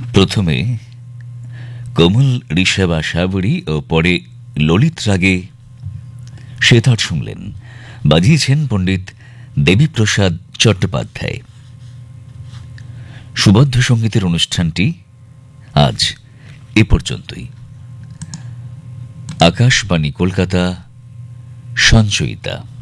প্রথমে কোমল ঋষভা সাবরী ও পরে ললিত রাগে সেতার শুনলেন। বাজিয়েছেন পণ্ডিত দেবীপ্রসাদ চট্টোপাধ্যায়। সুবদ্ধ সঙ্গীতের অনুষ্ঠানটি আজ এ পর্যন্তই। আকাশবাণী কলকাতা, সঞ্চয়িতা।